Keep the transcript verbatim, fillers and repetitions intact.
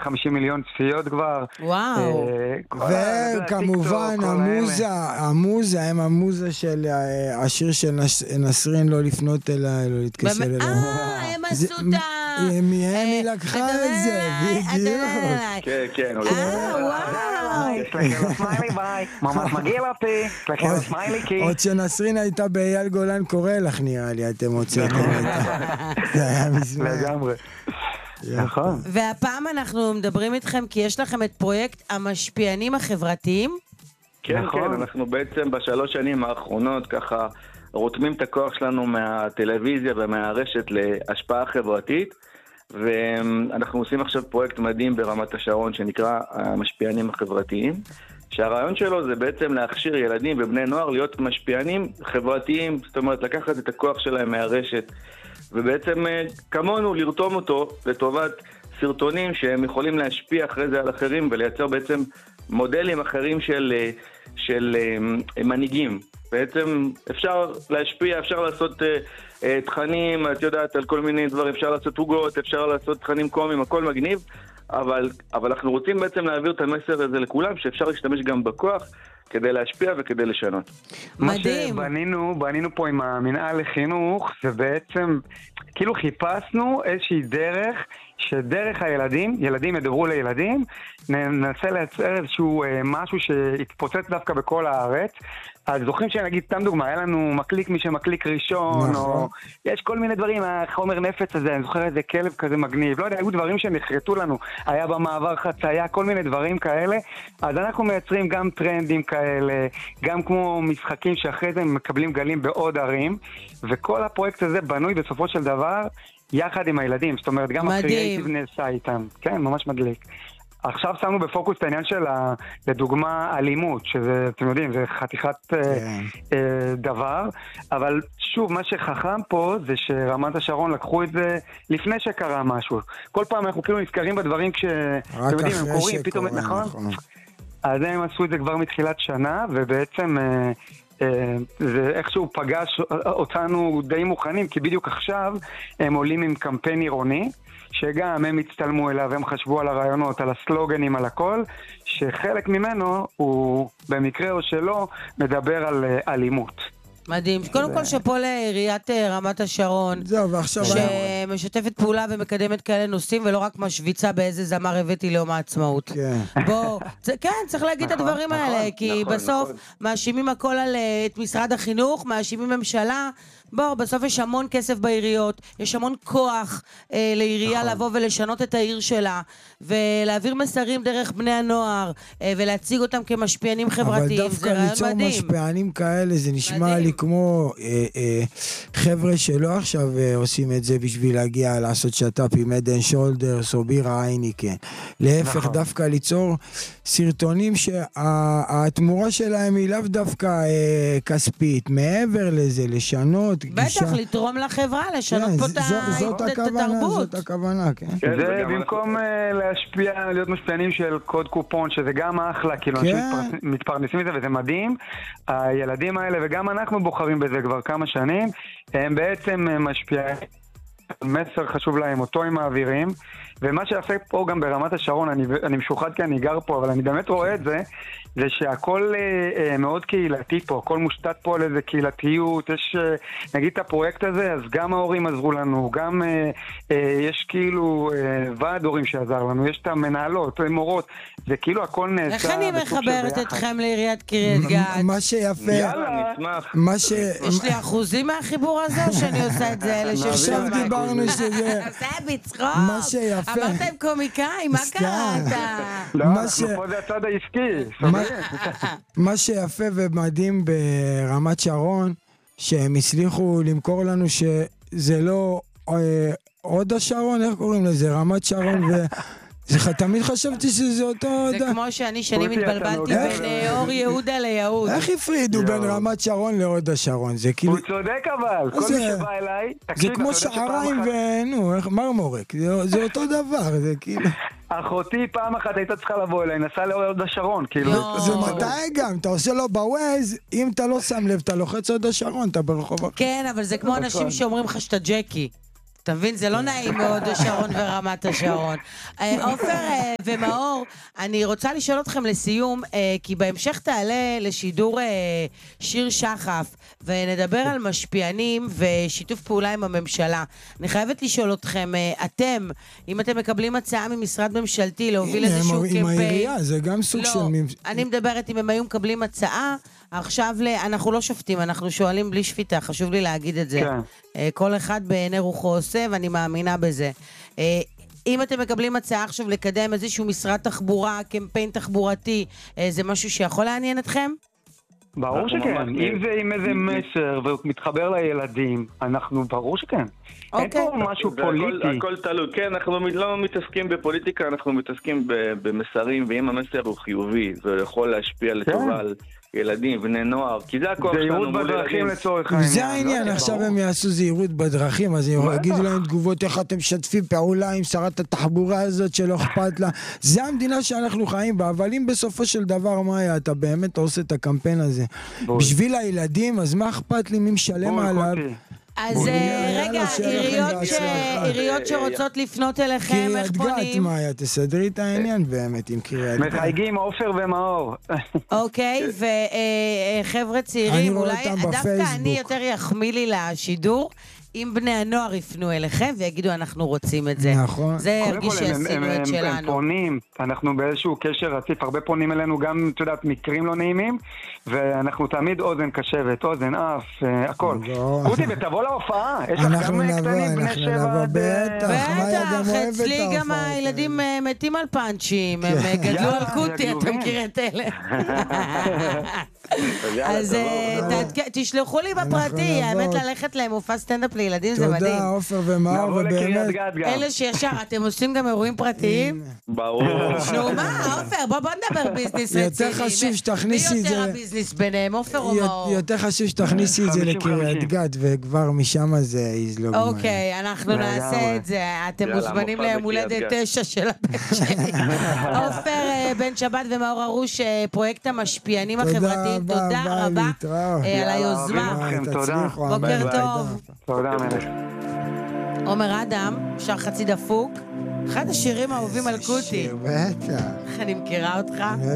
וחמישים מיליון צפיות כבר. וואו. וכמובן המוזה, המוזה, הם המוזה של השיר של נשרין, לא לפנות אליי, לא להתקשר אליי. אה, הם עשו את ה... מהם היא לקחה את זה, בדיוק. כן, כן. אה, וואו. יש לכם סמיילי ביי, ממש מגיע אותי, יש לכם סמיילי כי... עוד שנסרין הייתה באייל גולן קורא לך נראה לי, אתם הוצאתם אותה. זה היה מזמן. לגמרי. נכון. והפעם אנחנו מדברים איתכם כי יש לכם את פרויקט המשפיענים החברתיים. כן, כן, אנחנו בעצם בשלוש שנים האחרונות ככה רותמים את הכוח שלנו מהטלוויזיה ומהרשת להשפעה חברתית, ואנחנו עושים עכשיו פרויקט מדהים ברמת השרון שנקרא המשפיענים החברתיים, שהרעיון שלו זה בעצם להכשיר ילדים ובני נוער להיות משפיענים חברתיים, זאת אומרת לקחת את הכוח שלהם מהרשת, ובעצם כמונו לרתום אותו לטובת סרטונים שהם יכולים להשפיע אחרי זה על אחרים ולייצר בעצם מודלים אחרים של, של מנהיגים. בעצם אפשר להשפיע, אפשר לעשות uh, uh, תכנים, את יודעת, על כל מיני דברים, אפשר לעשות הוגות, אפשר לעשות תכנים קומיים, הכל מגניב, אבל, אבל אנחנו רוצים בעצם להעביר את המסר הזה לכולם, שאפשר להשתמש גם בכוח כדי להשפיע וכדי לשנות. מדהים. מה שבנינו, בנינו פה עם המנהל לחינוך, זה בעצם, כאילו חיפשנו איזושהי דרך, שדרך הילדים, ילדים ידברו לילדים, ננסה לייצר איזשהו אה, משהו שהתפוצץ דווקא בכל הארץ. אז זוכרים שנגיד, סתם דוגמה, היה לנו מקליק מי שמקליק ראשון, או יש כל מיני דברים, החומר נפץ הזה, אני זוכר איזה כלב כזה מגניב, לא יודע, היו דברים שנחרטו לנו, היה במעבר חצייה, כל מיני דברים כאלה, אז אנחנו מייצרים גם טרנדים כאלה, גם כמו משחקים שאחרי זה מקבלים גלים בעוד ערים, וכל הפרויקט הזה בנוי בסופו של דבר, יחד עם הילדים, זאת אומרת, גם הקריאייטיב נעשה איתם, כן, ממש מדליק. עכשיו שמנו בפוקוס את העניין של, לדוגמה, אלימות, שזה, אתם יודעים, זה חתיכת כן. אה, דבר, אבל שוב, מה שחכם פה זה שרמת השרון לקחו את זה לפני שקרה משהו. כל פעם אנחנו כאילו נזכרים בדברים כשאתם יודעים, הם קוראים, פתאום, נכון? נכון? אז הם עשו את זה כבר מתחילת שנה, ובעצם... אה, זה איכשהו פגש אותנו די מוכנים, כי בדיוק עכשיו הם עולים עם קמפיין עירוני, שגם הם הצטלמו אליו, הם חשבו על הרעיונות, על הסלוגנים, על הכל, שחלק ממנו הוא במקרה או שלא מדבר על אלימות. מדהים. קודם כל שפה לעיריית רמת השרון, שמשתפת פעולה ומקדמת כאלה נושאים, ולא רק משוויצה באיזה זמר הבאתי ליום העצמאות. בוא, כן, צריך להגיד את הדברים האלה, כי בסוף מאשימים הכל על את משרד החינוך, מאשימים ממשלה, בוא, בסוף יש המון כסף בעיריות, יש המון כוח אה, לעירייה נכון. לבוא ולשנות את העיר שלה, ולהעביר מסרים דרך בני הנוער, אה, ולהציג אותם כמשפיענים חברתיים. אבל דווקא ליצור משפיענים כאלה, זה נשמע מדהים. לי כמו אה, אה, חבר'ה שלא עכשיו אה, עושים את זה בשביל להגיע לעשות שטאפ עם עדן שולדרס או בירה אייניקן. להפך, נכון. דווקא ליצור סרטונים שהתמורה שלהם היא לאו דווקא אה, כספית, מעבר לזה, לשנות, בטח, לתרום לחברה, לשנות פה את התרבות. זאת הכוונה, כן. זה במקום להשפיע, להיות משפיענים של קוד קופון, שזה גם אחלה, כאילו אנשים מתפרנסים מזה וזה מדהים. הילדים האלה, וגם אנחנו בוחרים בזה כבר כמה שנים, הם בעצם משפיעים, מסר חשוב להם, אותו הם מעבירים, ומה שיפה פה גם ברמת השרון, אני, אני משוחד כי אני גר פה, אבל אני באמת רואה את זה, זה שהכל אה, מאוד קהילתי פה, הכל מושתת פה על איזה קהילתיות, יש, אה, נגיד את הפרויקט הזה, אז גם ההורים עזרו לנו, גם אה, אה, יש כאילו אה, ועד הורים שעזר לנו, יש את המנהלות, מורות, זה כאילו הכל נעשה... איך אני מחברת אתכם לעיריית קריית גת? מה שיפה... יאללה, נשמח. מה ש... יש לי אחוזים מהחיבור הזה, או שאני עושה את זה, אלה ששמע? עכשיו דיברנו שזה... זה בצחוק. מה שיפה... אמרתם קומיקאי, מה קראת? לא, אנחנו פה זה הצד העסקי. מה שיפה ומדהים ברמת שרון, שהם הצליחו למכור לנו שזה לא עוד השרון, איך קוראים לזה? רמת שרון ו... תמיד חשבתי שזה אותו... זה כמו שאני שנים התבלבלתי בין אור יהודה ליהוד. איך הפרידו בין רמת שרון להוד השרון? זה כאילו... הוא צודק אבל, כל מי שבא אליי... זה כמו שעריים ונו, מרמורק, זה אותו דבר, זה כאילו... אחותי פעם אחת הייתה צריכה לבוא אליי, נסעה להוד השרון, כאילו... זה מתי גם, אתה עושה לו בווייז, אם אתה לא שם לב, אתה לוחץ הוד השרון, אתה ברחוב... כן, אבל זה כמו אנשים שאומרים לך שאתה ג'קי. אתה מבין? זה לא נעים מאוד השרון ורמת השרון. עופר ומאור, אני רוצה לשאול אתכם לסיום, כי בהמשך תעלה לשידור שיר שחף, ונדבר על משפיענים ושיתוף פעולה עם הממשלה. אני חייבת לשאול אתכם, אתם, אם אתם מקבלים הצעה ממשרד ממשלתי להוביל איזשהו קמפיין... עם העירייה, זה גם סוג של... לא, אני מדברת אם הם היו מקבלים הצעה, עכשיו אנחנו לא שופטים, אנחנו שואלים בלי שפיטה, חשוב לי להגיד את זה. כל אחד בעיני רוחו עושה, ואני מאמינה בזה. אם אתם מקבלים הצעה עכשיו לקדם איזשהו משרד תחבורה, קמפיין תחבורתי, זה משהו שיכול לעניין אתכם? ברור שכן, אם זה עם איזה מסר והוא מתחבר לילדים, אנחנו ברור שכן. אין פה משהו פוליטי. הכל תלוי, כן, אנחנו לא מתעסקים בפוליטיקה, אנחנו מתעסקים במסרים, ואם המסר הוא חיובי, זה יכול להשפיע לטובה על ילדים, בני נוער, כי זה הכוח שלנו. זהירות בדרכים לצורך העניין. זה העניין, עכשיו הם יעשו זהירות בדרכים, אז יגידו להם תגובות איך אתם משתפים פעולה עם שרת התחבורה הזאת שלא אכפת לה. זה המדינה שאנחנו חיים בה, אבל אם בסופו של דבר מה היה, אתה באמת עושה את הקמפיין הזה בשביל הילדים, אז מה אכפת לי מי משלם עליו? אז רגע, עיריות שרוצות לפנות אליכם, איך פונים? קריית גת, מאיה, תסדרי את העניין באמת עם קריית גת. מחייגים עופר ומאור. אוקיי, וחבר'ה צעירים, אולי דווקא אני יותר יחמיא לי לשידור, אם בני הנוער יפנו אליכם ויגידו אנחנו רוצים את זה. נכון. זה הרגיש שעשינו את שלנו. הם פונים, אנחנו באיזשהו קשר רציף, הרבה פונים אלינו גם, אתה יודעת, מקרים לא נעימים, ואנחנו תמיד אוזן קשבת, אוזן, אף, הכל. רותי, ותבוא להופעה, יש לך גם קטנים בני שבע. בטח, בטח, אצלי גם הילדים מתים על פאנצ'ים, הם גדלו על קוטי, אתה מכיר את אלה. אז תשלחו לי בפרטי, האמת ללכת למופע סטנדאפ לילדים זה מדהים. תודה, עופר ומאור, ובאמת. אלה שישר, אתם עושים גם אירועים פרטיים? ברור. נו מה, עופר, בוא נדבר ביזנס רציני. יותר חשוב שתכניסי את זה... מי יותר הביזנס ביניהם, עופר או מאור? יותר חשוב שתכניסי את זה לקריית גת, וכבר משם זה יזלוג. אוקיי, אנחנו נעשה את זה. אתם מוזמנים ליום הולדת תשע של הבן שלי. עופר בן שבת ומאור ארוש, פרויקט המשפיענים החברתיים. תודה רבה על היוזמה. בוקר טוב. תודה מלך. עומר אדם, שר חצי דפוק, אחד השירים האהובים על קוטי. שיר בטח. איך אני מכירה אותך?